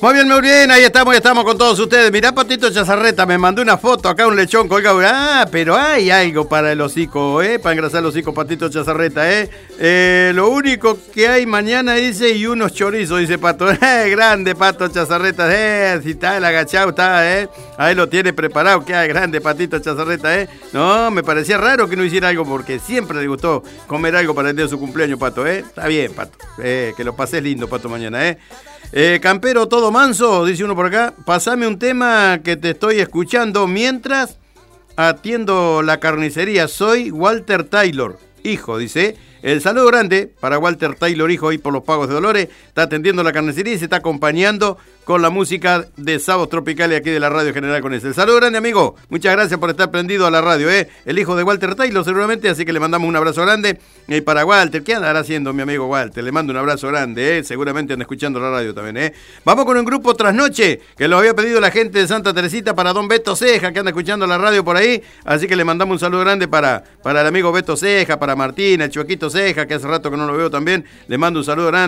muy bien, ahí estamos con todos ustedes. Mirá, Patito Chazarreta, me mandó una foto acá, un lechón colgado. Ah, pero hay algo para el hocico, para engrasar el hocico, Patito Chazarreta, Lo único que hay mañana, dice, y unos chorizos, dice Pato. Grande, Pato Chazarreta, si está el agachado, está, ahí lo tiene preparado, queda grande, Patito Chazarreta, No, me parecía raro que no hiciera algo, porque siempre le gustó comer algo para el día de su cumpleaños, Pato, Está bien, Pato, que lo pases lindo, Pato, mañana, Campero todo manso, dice uno por acá. Pasame un tema que te estoy escuchando mientras atiendo la carnicería. Soy Walter Taylor, hijo, dice. El saludo grande para Walter Taylor, hijo, ahí por los Pagos de Dolores. Está atendiendo la carnicería y se está acompañando con la música de Sábados Tropicales aquí de la Radio General con ese. El saludo grande, amigo. Muchas gracias por estar prendido a la radio, El hijo de Walter Taylor, seguramente, así que le mandamos un abrazo grande. Y para Walter, ¿qué andará haciendo mi amigo Walter? Le mando un abrazo grande, Seguramente anda escuchando la radio también, Vamos con un grupo Trasnoche, que lo había pedido la gente de Santa Teresita para don Beto Ceja, que anda escuchando la radio por ahí. Así que le mandamos un saludo grande para el amigo Beto Ceja, para Martín, el Chuequito Ceja, que hace rato que no lo veo también. Le mando un saludo grande.